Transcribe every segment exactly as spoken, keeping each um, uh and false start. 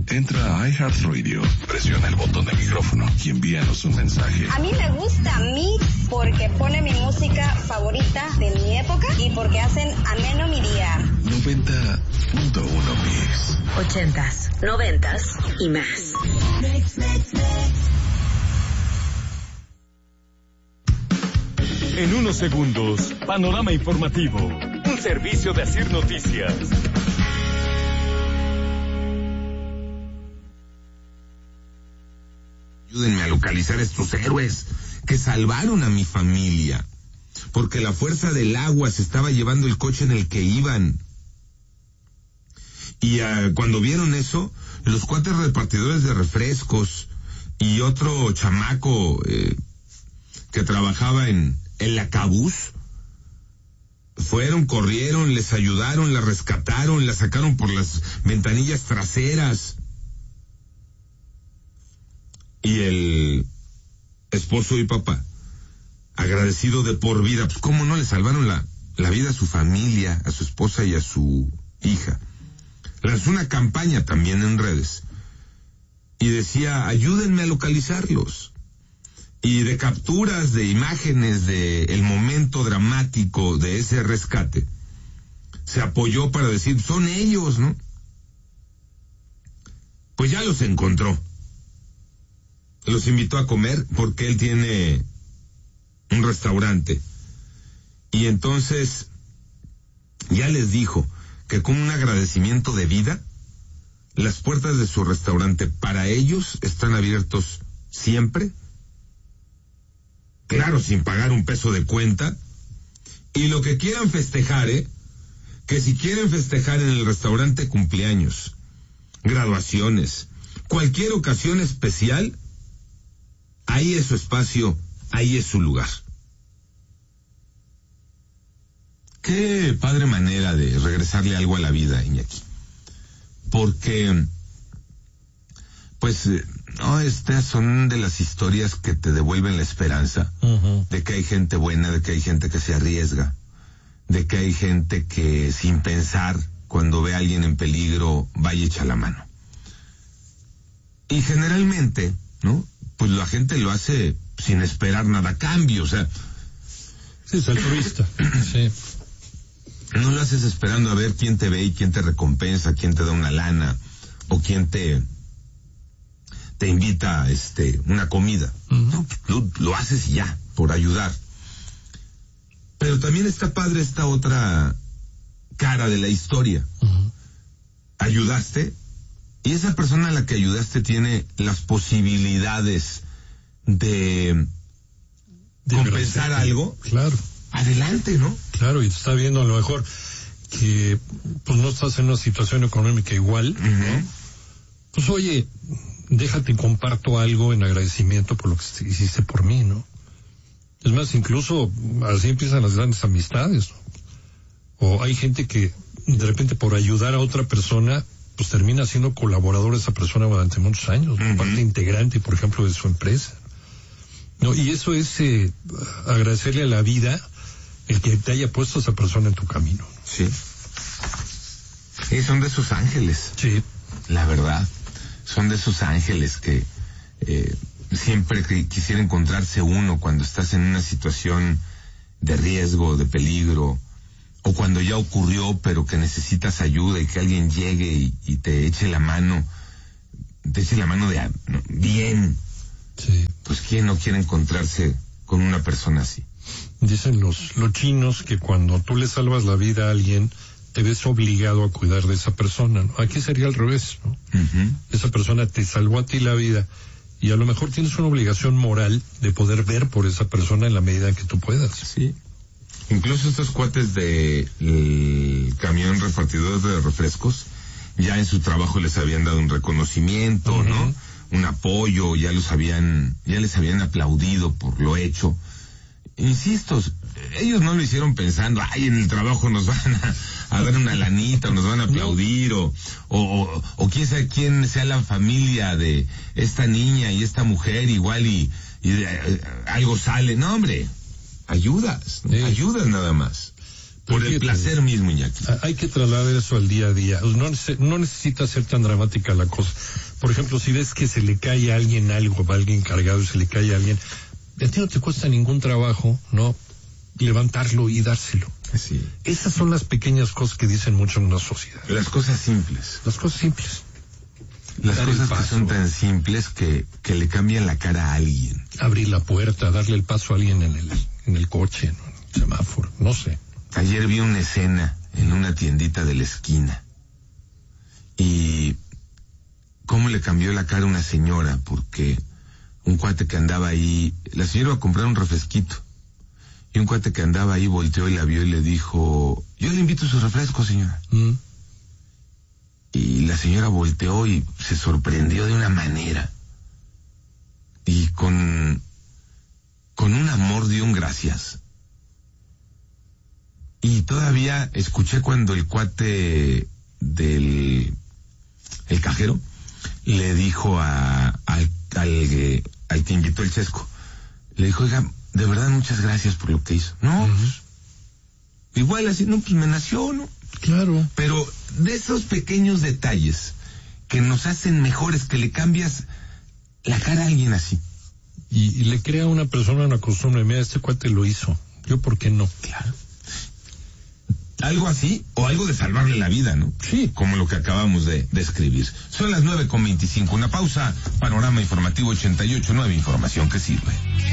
Entra a iHeartRadio, presiona el botón de micrófono y envíanos un mensaje. A mí me gusta Mix porque pone mi música favorita de mi época y porque hacen ameno mi día. noventa punto uno Mix. Ochentas, noventas y más. Mix, mix, mix. En unos segundos, panorama informativo, un servicio de Asir Noticias. Ayúdenme a localizar a estos héroes que salvaron a mi familia, porque la fuerza del agua se estaba llevando el coche en el que iban. Y uh, cuando vieron eso, los cuatro repartidores de refrescos y otro chamaco eh, que trabajaba en el Acabús, fueron, corrieron, les ayudaron, la rescataron, la sacaron por las ventanillas traseras. Y el esposo y papá, agradecido de por vida, pues cómo no le salvaron la, la vida a su familia, a su esposa y a su hija. Lanzó una campaña también en redes y decía, ayúdenme a localizarlos. Y de capturas de imágenes de el momento dramático de ese rescate, se apoyó para decir, son ellos, ¿no? Pues ya los encontró. Los invitó a comer porque él tiene un restaurante. Y entonces ya les dijo que con un agradecimiento de vida, las puertas de su restaurante para ellos están abiertos siempre, claro, sin pagar un peso de cuenta, y lo que quieran festejar, ¿eh? Que si quieren festejar en el restaurante cumpleaños, graduaciones, cualquier ocasión especial, ahí es su espacio, ahí es su lugar. Qué padre manera de regresarle algo a la vida, Iñaki. Porque, pues, no, estas son de las historias que te devuelven la esperanza, uh-huh. de que hay gente buena, de que hay gente que se arriesga, de que hay gente que sin pensar, cuando ve a alguien en peligro, va y echa la mano. Y generalmente, ¿no? Pues la gente lo hace sin esperar nada a cambio, o sea... Sí, es altruista, sí. No lo haces esperando a ver quién te ve y quién te recompensa, quién te da una lana, o quién te... te invita a este, una comida. Uh-huh. No, lo, lo haces y ya, por ayudar. Pero también está padre esta otra cara de la historia. Uh-huh. Ayudaste, y esa persona a la que ayudaste tiene las posibilidades de, de compensar algo. Claro. Adelante, ¿no? Claro, y te está viendo a lo mejor que pues no estás en una situación económica igual, uh-huh. ¿no? Pues oye, déjate, comparto algo en agradecimiento por lo que hiciste por mí, ¿no? Es más, incluso así empiezan las grandes amistades, ¿no? O hay gente que de repente por ayudar a otra persona, pues termina siendo colaborador de esa persona durante muchos años, ¿no? Uh-huh. Parte integrante, por ejemplo, de su empresa, ¿no? Y eso es eh, agradecerle a la vida el que te haya puesto a esa persona en tu camino. Sí. Sí, son de esos ángeles. Sí. La verdad. Son de esos ángeles que eh, siempre que quisiera encontrarse uno cuando estás en una situación de riesgo, de peligro, o cuando ya ocurrió pero que necesitas ayuda y que alguien llegue y, y te eche la mano, te eche la mano de no, bien. Sí. Pues quién no quiere encontrarse con una persona así. Dicen los, los chinos que cuando tú le salvas la vida a alguien, te ves obligado a cuidar de esa persona, ¿no? Aquí sería al revés, ¿no? Uh-huh. Esa persona te salvó a ti la vida y a lo mejor tienes una obligación moral de poder ver por esa persona en la medida en que tú puedas. Sí. Incluso estos cuates de el camión repartidor de refrescos, ya en su trabajo les habían dado un reconocimiento, uh-huh. ¿no? Un apoyo, ya los habían, ya les habían aplaudido por lo hecho. Insisto, ellos no lo hicieron pensando, ay, en el trabajo nos van a, a dar una lanita, o nos van a aplaudir, o, o, o, o quién sabe quién sea la familia de esta niña y esta mujer, igual y, y de, eh, algo sale. No, hombre, ayudas, ¿no? Sí. Ayudas nada más. Por el placer mismo, Iñaki. Hay que trasladar eso al día a día. No, no necesita ser tan dramática la cosa. Por ejemplo, si ves que se le cae a alguien algo, a alguien cargado y se le cae a alguien, a ti no te cuesta ningún trabajo, ¿no? Levantarlo y dárselo. Sí. Esas son las pequeñas cosas que dicen mucho en una sociedad. Las cosas simples. Las cosas simples. Las Dar cosas el paso, que son tan simples que, que le cambian la cara a alguien. Abrir la puerta, darle el paso a alguien en el, en el coche, ¿no? En el semáforo, no sé. Ayer vi una escena en una tiendita de la esquina. Y cómo le cambió la cara a una señora, porque un cuate que andaba ahí, la señora iba a comprar un refresquito, y un cuate que andaba ahí volteó y la vio y le dijo, yo le invito su refresco, señora. ¿Mm? Y la señora volteó y se sorprendió de una manera. Y con, con un amor dio un gracias. Y todavía escuché cuando el cuate del el cajero le dijo a, al, al, al que invitó el chesco, le dijo, oiga, de verdad muchas gracias por lo que hizo. No, uh-huh. pues, igual así, no, pues me nació, ¿no? Claro. Pero de esos pequeños detalles que nos hacen mejores, que le cambias la cara a alguien así. Y, y le crea a una persona una costumbre, mira, este cuate lo hizo, yo por qué no. Claro. Algo así, o algo de salvarle la vida, ¿no? Sí. Como lo que acabamos de, de escribir. Son las nueve con veinticinco, una pausa, Panorama Informativo ochenta y ocho, nueva información que sirve.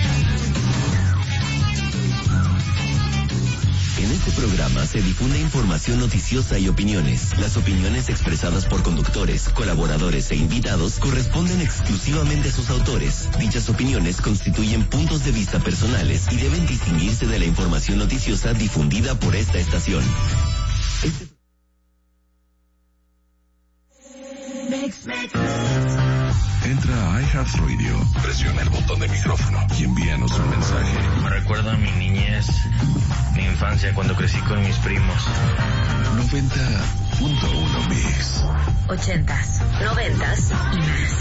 En este programa se difunde información noticiosa y opiniones. Las opiniones expresadas por conductores, colaboradores e invitados corresponden exclusivamente a sus autores. Dichas opiniones constituyen puntos de vista personales y deben distinguirse de la información noticiosa difundida por esta estación. Este... Entra a iHeartRadio, presiona el botón de micrófono y envíanos un mensaje. Me recuerda a mi niñez, mi infancia cuando crecí con mis primos. noventa punto uno Mix. Ochentas, noventas y más.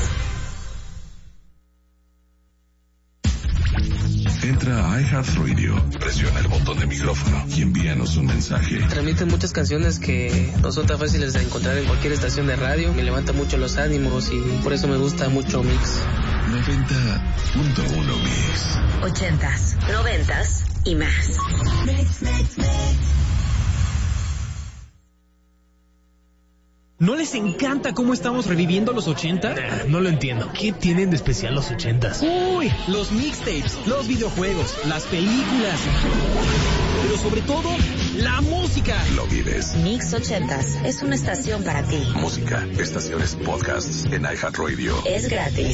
Entra a iHeartRadio, presiona el botón de micrófono y envíanos un mensaje. Transmiten muchas canciones que no son tan fáciles de encontrar en cualquier estación de radio. Me levanta mucho los ánimos y por eso me gusta mucho Mix. noventa punto uno Mix. Ochentas, noventas y más. Mix, mix, mix. ¿No les encanta cómo estamos reviviendo los ochenta? Eh, no lo entiendo. ¿Qué tienen de especial los ochentas? Uy, los mixtapes, los videojuegos, las películas, pero sobre todo, la música. Lo vives. Mix ochentas es una estación para ti. Música, estaciones, podcasts en iHeartRadio. Es gratis.